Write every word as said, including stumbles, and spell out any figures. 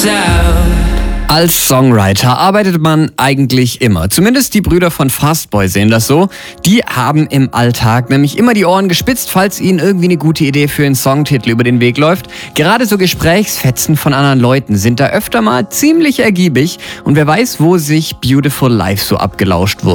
Als Songwriter arbeitet man eigentlich immer. Zumindest die Brüder von Fastboy sehen das so. Die haben im Alltag nämlich immer die Ohren gespitzt, falls ihnen irgendwie eine gute Idee für einen Songtitel über den Weg läuft. Gerade so Gesprächsfetzen von anderen Leuten sind da öfter mal ziemlich ergiebig. Und wer weiß, wo sich Beautiful Life so abgelauscht wurde.